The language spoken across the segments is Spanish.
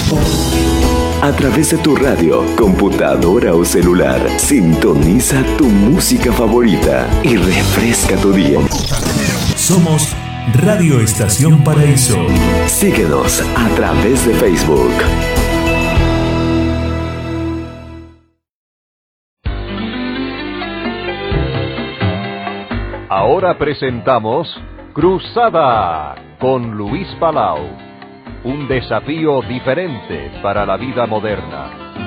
A través de tu radio, computadora o celular, sintoniza tu música favorita y refresca tu día. Somos Radio Estación Paraíso. Síguenos a través de Facebook. Ahora presentamos Cruzada con Luis Palau. Un desafío diferente para la vida moderna.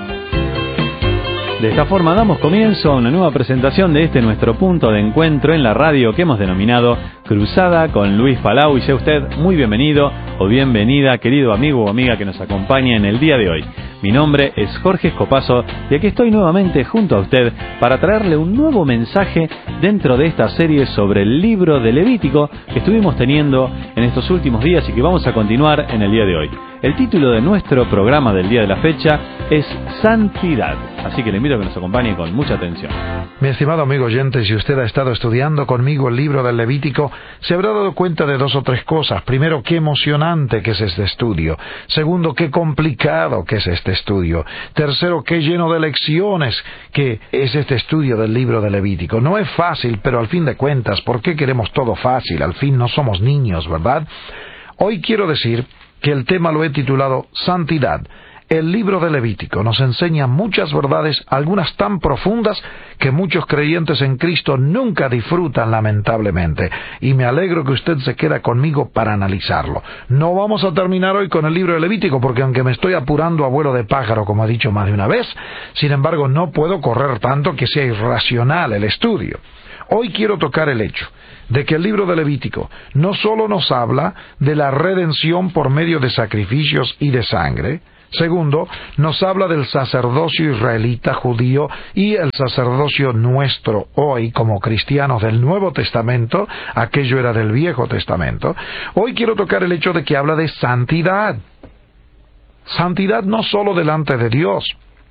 De esta forma damos comienzo a una nueva presentación de este nuestro punto de encuentro en la radio que hemos denominado Cruzada con Luis Palau. Y sea usted muy bienvenido o bienvenida, querido amigo o amiga que nos acompaña en el día de hoy. Mi nombre es Jorge Escopazo y aquí estoy nuevamente junto a usted para traerle un nuevo mensaje dentro de esta serie sobre el libro de Levítico que estuvimos teniendo en estos últimos días y que vamos a continuar en el día de hoy. El título de nuestro programa del día de la fecha es Santidad, así que le invito a que nos acompañe con mucha atención. Mi estimado amigo oyente, si usted ha estado estudiando conmigo el libro del Levítico, se habrá dado cuenta de dos o tres cosas. Primero, qué emocionante que es este estudio. Segundo, qué complicado que es este estudio. Tercero, qué lleno de lecciones que es este estudio del libro del Levítico. No es fácil, pero al fin de cuentas, ¿por qué queremos todo fácil? Al fin no somos niños, ¿verdad? Hoy quiero decir que el tema lo he titulado Santidad. El libro de Levítico nos enseña muchas verdades, algunas tan profundas que muchos creyentes en Cristo nunca disfrutan, lamentablemente. Y me alegro que usted se queda conmigo para analizarlo. No vamos a terminar hoy con el libro de Levítico, porque aunque me estoy apurando a vuelo de pájaro, como he dicho más de una vez, sin embargo no puedo correr tanto que sea irracional el estudio. Hoy quiero tocar el hecho de que el libro de Levítico no solo nos habla de la redención por medio de sacrificios y de sangre. Segundo, nos habla del sacerdocio israelita judío y el sacerdocio nuestro hoy como cristianos del Nuevo Testamento. Aquello era del Viejo Testamento. Hoy quiero tocar el hecho de que habla de santidad. Santidad no solo delante de Dios,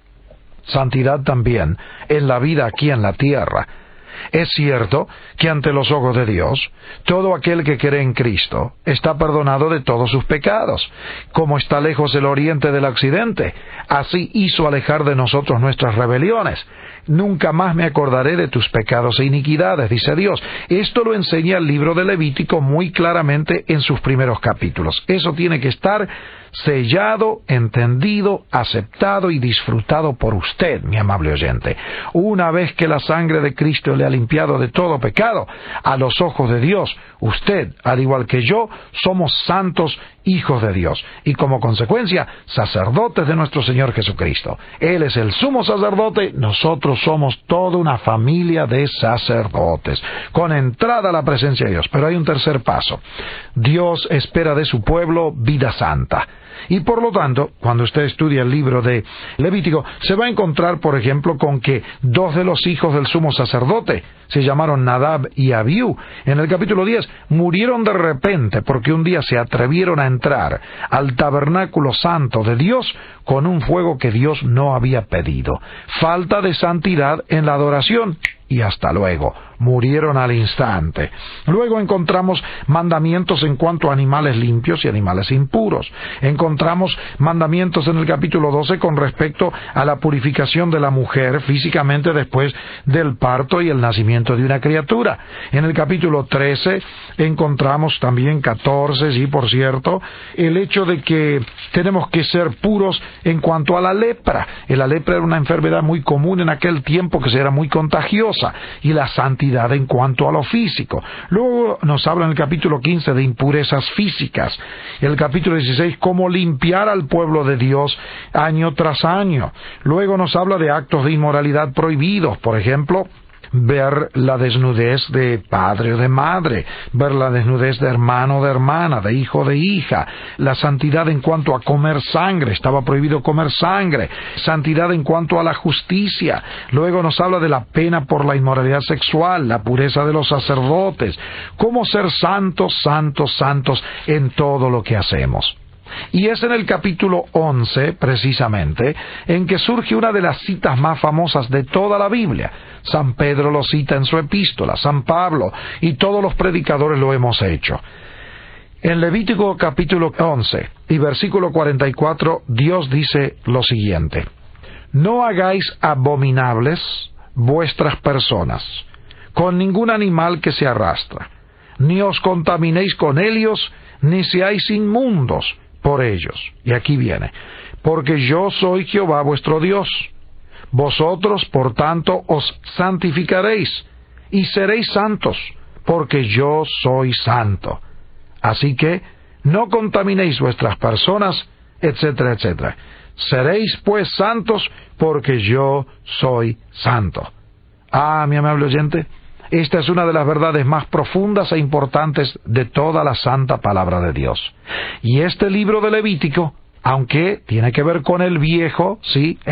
santidad también en la vida aquí en la tierra. Es cierto que ante los ojos de Dios, todo aquel que cree en Cristo está perdonado de todos sus pecados. Como está lejos el oriente del occidente, así hizo alejar de nosotros nuestras rebeliones. Nunca más me acordaré de tus pecados e iniquidades, dice Dios. Esto lo enseña el libro de Levítico muy claramente en sus primeros capítulos. Eso tiene que estar sellado, entendido, aceptado y disfrutado por usted, mi amable oyente. Una vez que la sangre de Cristo le ha limpiado de todo pecado, a los ojos de Dios, usted, al igual que yo, somos santos hijos de Dios y como consecuencia, sacerdotes de nuestro Señor Jesucristo. Él es el sumo sacerdote, nosotros somos toda una familia de sacerdotes, con entrada a la presencia de Dios. Pero hay un tercer paso. Dios espera de su pueblo vida santa. Y por lo tanto, cuando usted estudia el libro de Levítico, se va a encontrar, por ejemplo, con que dos de los hijos del sumo sacerdote, se llamaron Nadab y Abiú, en el capítulo 10, murieron de repente porque un día se atrevieron a entrar al tabernáculo santo de Dios con un fuego que Dios no había pedido. Falta de santidad en la adoración. Y hasta luego, murieron al instante. Luego encontramos mandamientos en cuanto a animales limpios y animales impuros. Encontramos mandamientos en el capítulo 12 con respecto a la purificación de la mujer físicamente después del parto y el nacimiento de una criatura. En el capítulo 13 encontramos también 14, sí, por cierto, el hecho de que tenemos que ser puros en cuanto a la lepra. La lepra era una enfermedad muy común en aquel tiempo que era muy contagiosa. Y la santidad en cuanto a lo físico. Luego nos habla en el capítulo 15 de impurezas físicas. En el capítulo 16, cómo limpiar al pueblo de Dios año tras año. Luego nos habla de actos de inmoralidad prohibidos. Por ejemplo, ver la desnudez de padre o de madre, ver la desnudez de hermano o de hermana, de hijo o de hija, la santidad en cuanto a comer sangre, estaba prohibido comer sangre, santidad en cuanto a la justicia. Luego nos habla de la pena por la inmoralidad sexual, la pureza de los sacerdotes, cómo ser santos, santos, santos en todo lo que hacemos. Y es en el capítulo 11, precisamente, en que surge una de las citas más famosas de toda la Biblia. San Pedro lo cita en su epístola, San Pablo, y todos los predicadores lo hemos hecho. En Levítico capítulo 11 y versículo 44, Dios dice lo siguiente: no hagáis abominables vuestras personas con ningún animal que se arrastra, ni os contaminéis con ellos, ni seáis inmundos por ellos. Y aquí viene: porque yo soy Jehová vuestro Dios. Vosotros, por tanto, os santificaréis, y seréis santos, porque yo soy santo. Así que no contaminéis vuestras personas, etcétera, etcétera. Seréis pues santos, porque yo soy santo. Mi amable oyente, esta es una de las verdades más profundas e importantes de toda la santa palabra de Dios. Y este libro de Levítico, aunque tiene que ver con el Viejo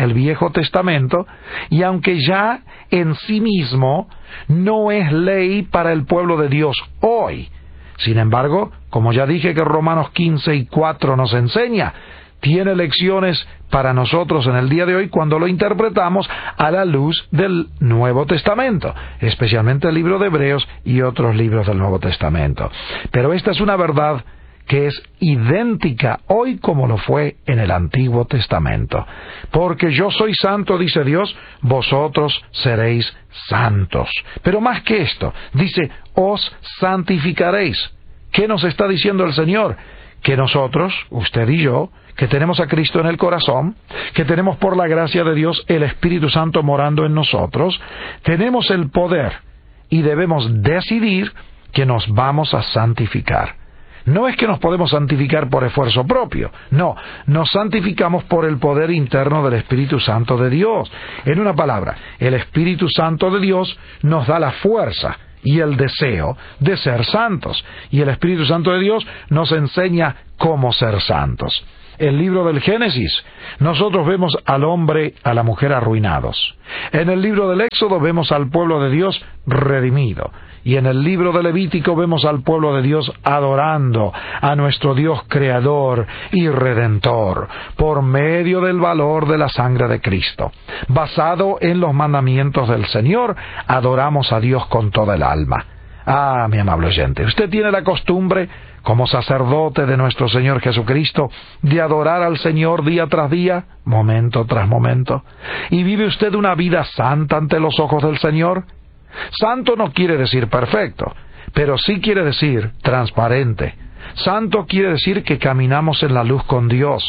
Testamento, y aunque ya en sí mismo no es ley para el pueblo de Dios hoy, sin embargo, como ya dije que Romanos 15:4 nos enseña, tiene lecciones para nosotros en el día de hoy cuando lo interpretamos a la luz del Nuevo Testamento, especialmente el libro de Hebreos y otros libros del Nuevo Testamento. Pero esta es una verdad que es idéntica hoy como lo fue en el Antiguo Testamento. Porque yo soy santo, dice Dios, vosotros seréis santos. Pero más que esto, dice, os santificaréis. ¿Qué nos está diciendo el Señor? Que nosotros, usted y yo, que tenemos a Cristo en el corazón, que tenemos por la gracia de Dios el Espíritu Santo morando en nosotros, tenemos el poder y debemos decidir que nos vamos a santificar. No es que nos podemos santificar por esfuerzo propio, no, nos santificamos por el poder interno del Espíritu Santo de Dios. En una palabra, el Espíritu Santo de Dios nos da la fuerza y el deseo de ser santos, y el Espíritu Santo de Dios nos enseña cómo ser santos. El libro del Génesis, nosotros vemos al hombre, a la mujer arruinados. En el libro del Éxodo vemos al pueblo de Dios redimido. Y en el libro de Levítico vemos al pueblo de Dios adorando a nuestro Dios creador y redentor por medio del valor de la sangre de Cristo. Basado en los mandamientos del Señor, adoramos a Dios con toda el alma. Mi amable oyente, usted tiene la costumbre, como sacerdote de nuestro Señor Jesucristo, de adorar al Señor día tras día, momento tras momento. ¿Y vive usted una vida santa ante los ojos del Señor? Santo no quiere decir perfecto, pero sí quiere decir transparente. Santo quiere decir que caminamos en la luz con Dios.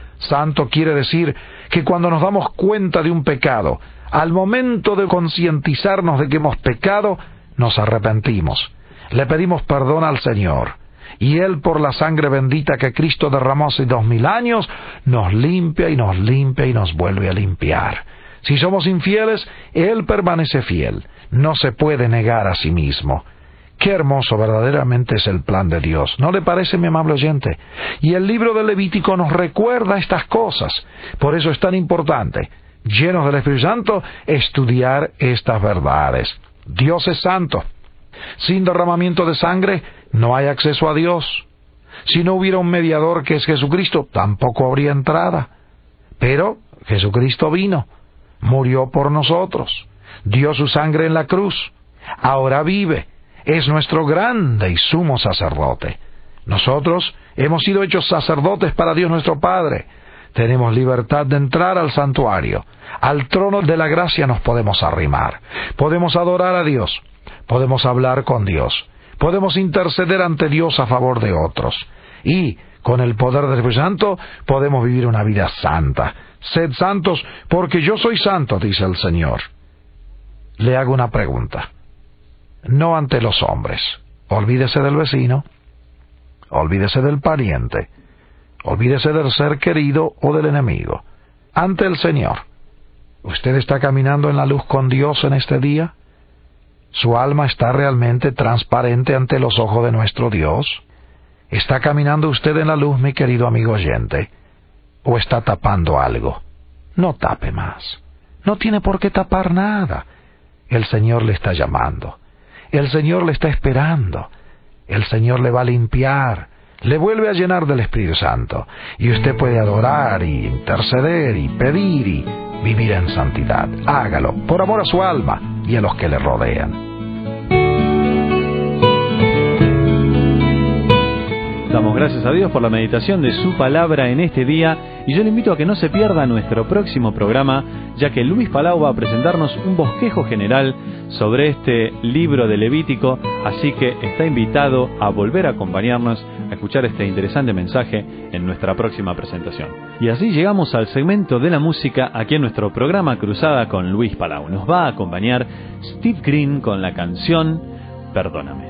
Santo quiere decir que cuando nos damos cuenta de un pecado, al momento de concientizarnos de que hemos pecado, nos arrepentimos. Le pedimos perdón al Señor. Y Él, por la sangre bendita que Cristo derramó hace 2000 años, nos limpia y nos limpia y nos vuelve a limpiar. Si somos infieles, Él permanece fiel. No se puede negar a sí mismo. Qué hermoso verdaderamente es el plan de Dios. ¿No le parece, mi amable oyente? Y el libro de Levítico nos recuerda estas cosas. Por eso es tan importante, llenos del Espíritu Santo, estudiar estas verdades. Dios es santo. Sin derramamiento de sangre no hay acceso a Dios. Si no hubiera un mediador que es Jesucristo, tampoco habría entrada. Pero Jesucristo vino, murió por nosotros, dio su sangre en la cruz, ahora vive, es nuestro grande y sumo sacerdote. Nosotros hemos sido hechos sacerdotes para Dios nuestro Padre. Tenemos libertad de entrar al santuario. Al trono de la gracia nos podemos arrimar. Podemos adorar a Dios. Podemos hablar con Dios. Podemos interceder ante Dios a favor de otros. Y con el poder del Espíritu Santo podemos vivir una vida santa. Sed santos porque yo soy santo, dice el Señor. Le hago una pregunta. No ante los hombres. Olvídese del vecino. Olvídese del pariente. Olvídese del ser querido o del enemigo. Ante el Señor. ¿Usted está caminando en la luz con Dios en este día? ¿Su alma está realmente transparente ante los ojos de nuestro Dios? ¿Está caminando usted en la luz, mi querido amigo oyente? ¿O está tapando algo? No tape más. No tiene por qué tapar nada. El Señor le está llamando. El Señor le está esperando. El Señor le va a limpiar. Le vuelve a llenar del Espíritu Santo. Y usted puede adorar y interceder y pedir y vivir en santidad. Hágalo por amor a su alma y a los que le rodean. Damos gracias a Dios por la meditación de su palabra en este día y yo le invito a que no se pierda nuestro próximo programa, ya que Luis Palau va a presentarnos un bosquejo general sobre este libro de Levítico, así que está invitado a volver a acompañarnos a escuchar este interesante mensaje en nuestra próxima presentación. Y así llegamos al segmento de la música aquí en nuestro programa Cruzada con Luis Palau. Nos va a acompañar Steve Green con la canción Perdóname.